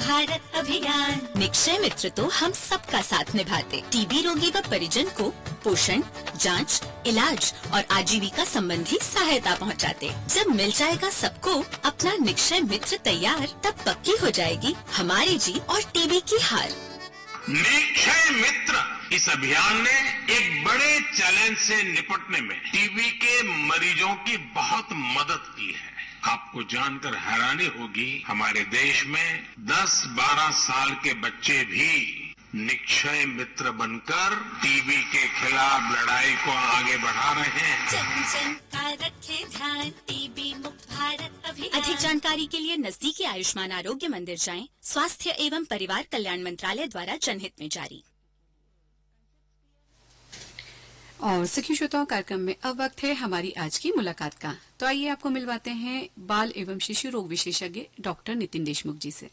भारत अभियान। निक्षय मित्र तो हम सबका साथ निभाते। टीबी रोगी व परिजन को पोषण, जांच, इलाज और आजीविका संबंधी सहायता पहुंचाते। जब मिल जाएगा सबको अपना निक्षय मित्र तैयार, तब पक्की हो जाएगी हमारी जीत और टीबी की हार। निक्षय मित्र इस अभियान ने एक बड़े चैलेंज से निपटने में टीबी के मरीजों की बहुत मदद की है। आपको जानकर हैरानी होगी, हमारे देश में 10-12 साल के बच्चे भी निक्षय मित्र बनकर टीबी के खिलाफ लड़ाई को आगे बढ़ा रहे हैं। जन जन का रखे ध्यान, टीबी मुक्त भारत अभियान। अधिक जानकारी के लिए नजदीकी आयुष्मान आरोग्य मंदिर जाएं। स्वास्थ्य एवं परिवार कल्याण मंत्रालय द्वारा जनहित में जारी। और सखी श्रोताओं, कार्यक्रम में अब वक्त है हमारी आज की मुलाकात का। तो आइए आपको मिलवाते हैं बाल एवं शिशु रोग विशेषज्ञ डॉक्टर नितिन देशमुख जी से।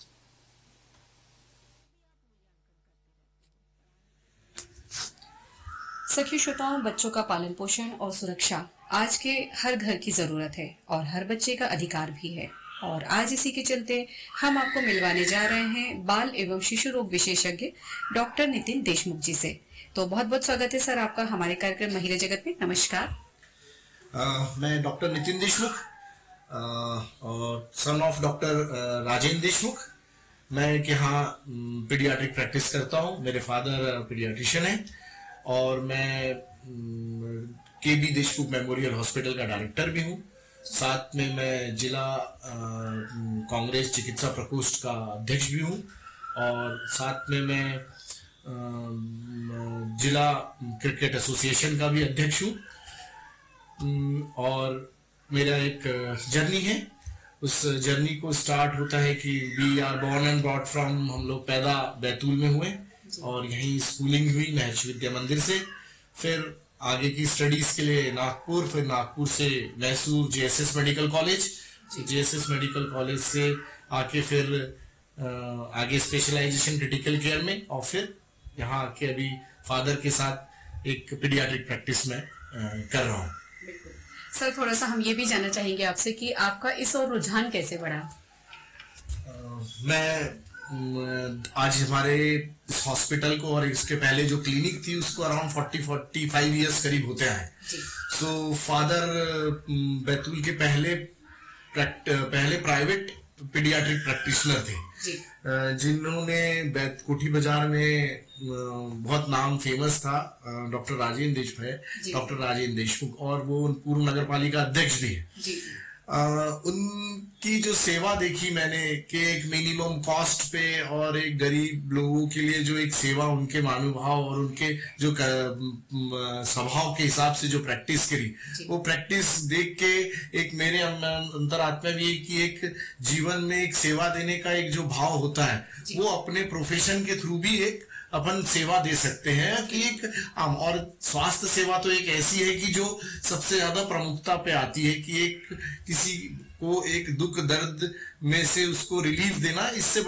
सखी श्रोताओं, बच्चों का पालन पोषण और सुरक्षा आज के हर घर की जरूरत है और हर बच्चे का अधिकार भी है। और आज इसी के चलते हम आपको मिलवाने जा रहे हैं बाल एवं शिशु रोग विशेषज्ञ डॉक्टर नितिन देशमुख जी से। तो बहुत बहुत स्वागत है सर आपका हमारे कार्यक्रम महिला जगत में। नमस्कार। मैं डॉक्टर नितिन देशमुख और son of doctor Rajendra Deshmukh. मैं यहाँ पीडियाट्रिक प्रैक्टिस करता हूँ। मेरे फादर पीडियाट्रिशियन हैं और मैं केबी देशमुख मेमोरियल हॉस्पिटल का डायरेक्टर भी हूँ। साथ में मैं जिला कांग्रेस चिकित्सा प्रकोष्ठ का अध्यक्ष भी हूँ और साथ में मैं जिला क्रिकेट एसोसिएशन का भी अध्यक्ष हूँ। और मेरा एक जर्नी है, उस जर्नी को स्टार्ट होता है कि we are born and brought from, हम लोग पैदा बैतूल में हुए और यहीं स्कूलिंग हुई महर्षि विद्या मंदिर से। फिर आगे की स्टडीज के लिए नागपुर, फिर नागपुर से Mysore JSS medical college, JSS medical college से आके फिर आगे स्पेशलाइजेशन क्रिटिकल केयर में और फिर यहाँ आके अभी फादर के साथ एक पीडियाट्रिक प्रैक्टिस में कर रहा हूँ। सर, थोड़ा सा हम ये भी जानना चाहेंगे आपसे कि आपका इस और रुझान कैसे बढ़ा? मैं आज हमारे इस हॉस्पिटल को और इसके पहले जो क्लिनिक थी उसको अराउंड 40-45 इयर्स करीब होते हैं। सो फादर बैतूल के पहले प्राइवेट पीडियाट्रिक प्रैक्टिशनर थे जिन्होंने कोठी बाजार में बहुत नाम फेमस था। डॉक्टर राजेंद्र देशमुख और वो पूर्व नगर पालिका अध्यक्ष भी है। उनकी जो सेवा देखी मैंने कि एक मिनिमम कॉस्ट पे और एक गरीब लोगों के लिए जो एक सेवा, उनके मानुभाव और उनके जो स्वभाव के हिसाब से जो प्रैक्टिस करी, वो प्रैक्टिस देख के एक मेरे अंतरात्मा भी कि एक जीवन में एक सेवा देने का एक जो भाव होता है वो अपने प्रोफेशन के थ्रू भी एक अपन सेवा दे सकते हैं कि एक और स्वास्थ्य सेवा तो एक ऐसी है कि जो सबसे ज्यादा प्रमुखता पे आती है कि एक किसी को एक दुख दर्द में से उसको रिलीफ देना, इससे